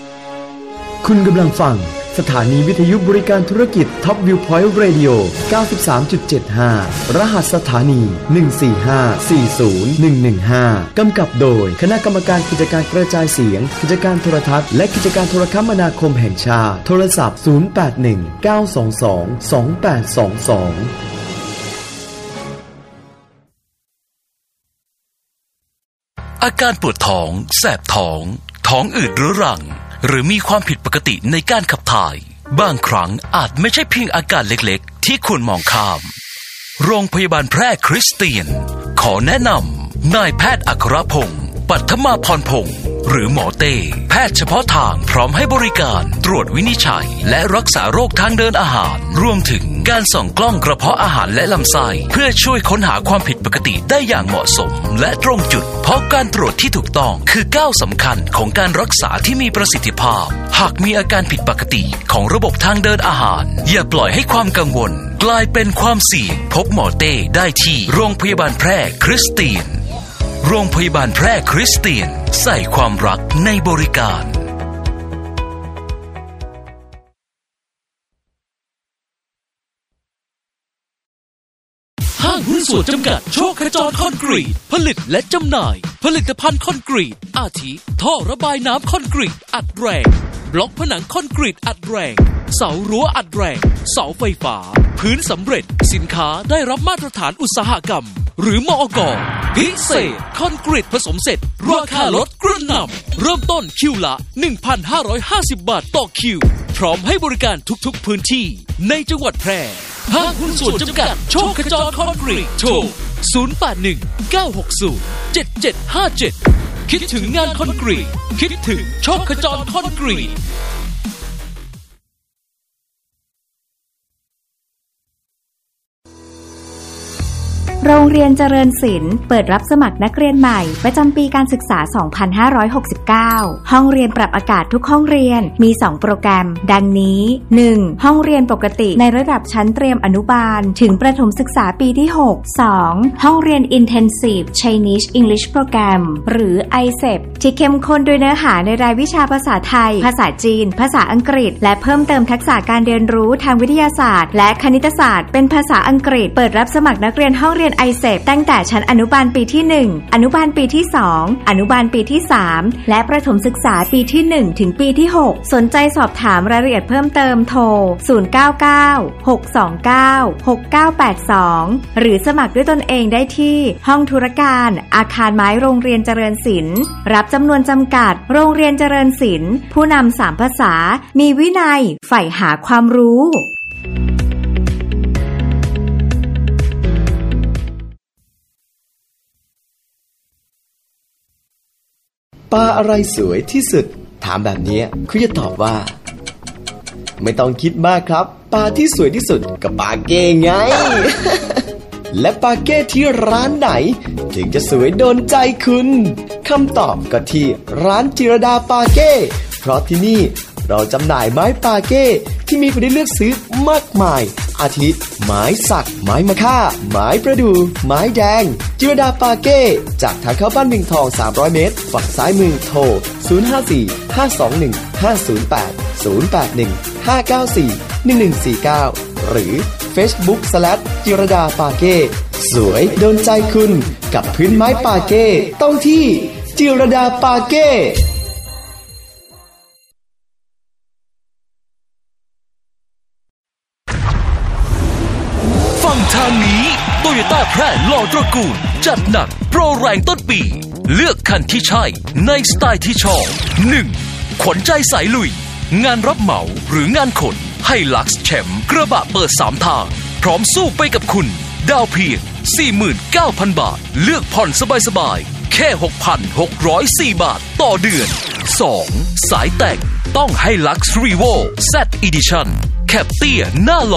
คุณกำลังฟังสถานีวิทยุบริการธุรกิจ Top View Point Radio 93.75 รหัสสถานี 145401115 กำกับโดยคณะกรรมการกิจการกระจายเสียงกิจการโทรทัศน์และกิจการโทรคมนาคมแห่งชาติโทรศัพท์ 0819222822 อาการปวดท้องแสบท้องท้องอืดเรื้อรังหรือมีความผิดปกติในการขับถ่ายบางครั้งอาจไม่ใช่เพียงอาการเล็กๆที่ควรมองข้ามโรงพยาบาลแพร่คริสเตียนขอแนะนำนายแพทย์อัครพงศ์ปัทมาพรพงศ์หรือหมอเต้แพทย์เฉพาะทางพร้อมให้บริการตรวจวินิจฉัยและรักษาโรคทางเดินอาหารรวมถึงการส่องกล้องกระเพาะอาหารและลำไส้เพื่อช่วยค้นหาความผิดปกติได้อย่างเหมาะสมและตรงจุดเพราะการตรวจที่ถูกต้องคือก้าวสำคัญของการรักษาที่มีประสิทธิภาพหากมีอาการผิดปกติของระบบทางเดินอาหารอย่าปล่อยให้ความกังวลกลายเป็นความเสี่ยงพบหมอเต้ได้ที่โรงพยาบาลแพร่คริสเตียนโรงพยาบาลแพร่คริสเตียนใส่ความรักในบริการห้างหุ้นส่วนจำกัดโชคขจรคอนกรีตผลิตและจำหน่ายผลิตภัณฑ์คอนกรีตอาทิท่อระบายน้ำคอนกรีตอัดแรงบล็อกผนังคอนกรีตอัดแรงเสารั้วอัดแรงเสาไฟฟ้าพื้นสำเร็จสินค้าได้รับมาตรฐานอุตสาหกรรมหรือมอก.พิเศษคอนกรีตผสมเสร็จราคาลดกระหน่ำเริ่มต้นคิวละ 1,550 บาทต่อคิวพร้อมให้บริการทุกๆพื้นที่ในจังหวัดแพร่ห้างหุ้นส่วนจำกัดโชคขจรคอนกรีตโทร 081-960-7757 คิดถึงงานคอนกรีตคิดถึงโชคขจรคอนกรีตโรงเรียนเจริญศิลป์เปิดรับสมัครนักเรียนใหม่ประจำปีการศึกษา 2569 ห้องเรียนปรับอากาศทุกห้องเรียนมี 2 โปรแกรมดังนี้ 1. ห้องเรียนปกติในระดับชั้นเตรียมอนุบาลถึงประถมศึกษาปีที่ 6 2. ห้องเรียน Intensive Chinese English Program หรือ ICEP ที่เข้มข้นด้วยเนื้อหาในรายวิชาภาษาไทยภาษาจีนภาษาอังกฤษและเพิ่มเติมทักษะการเรียนรู้ทางวิทยาศาสตร์และคณิตศาสตร์เป็นภาษาอังกฤษเปิดรับสมัครนักเรียนห้องเรียนICEP ตั้งแต่ชั้นอนุบาลปีที่ 1 อนุบาลปีที่ 2 อนุบาลปีที่ 3 และประถมศึกษาปีที่ 1 ถึงปีที่ 6 สนใจสอบถามรายละเอียดเพิ่มเติมโทร 099-629-6982 หรือสมัครด้วยตนเองได้ที่ห้องธุรการอาคารไม้โรงเรียนเจริญศิลป์รับจำนวนจำกัดโรงเรียนเจริญศิลป์ผู้นำ3ภาษามีวินัยใฝ่หาความรู้ปลาอะไรสวยที่สุดถามแบบนี้คุณจะตอบว่าไม่ต้องคิดมากครับปลาที่สวยที่สุดก็ปลาเก้ไง และปลาเก้ที่ร้านไหนถึงจะสวยโดนใจคุณคำตอบก็ที่ร้านจิรดาปลาเก้เพราะที่นี่เราจำหน่ายไม้ปาเก้ที่มีให้ได้เลือกซื้อมากมายอาทิไม้สักไม้มะค่าไม้ประดู่ไม้แดงจิรดาปาเก้จากทางเข้าบ้านเมืองทอง300 เมตรฝั่งซ้ายมือโทร 054-521-5080-081-594-1149 หรือ Facebook/ จิรดาปาเก้สวยโดนใจคุณกับพื้นไม้ปาเก้ต้องที่จิรดาปาเก้ทางนี้โตโยต้าแพร่หล่อตระกูลจัดหนักโปรแรงต้นปีเลือกคันที่ใช่ในสไตล์ที่ชอบ 1. ขวัญใจสายลุยงานรับเหมาหรืองานขนให้ลักซ์แชมป์กระบะเปิด3ทางพร้อมสู้ไปกับคุณดาวเพียง 49,000 บาทเลือกผ่อนสบายๆแค่ 6,604 บาทต่อเดือน 2. สายแต่งต้องให้ลักซ์รีโว Z Edition แคปเตี้ยหน้า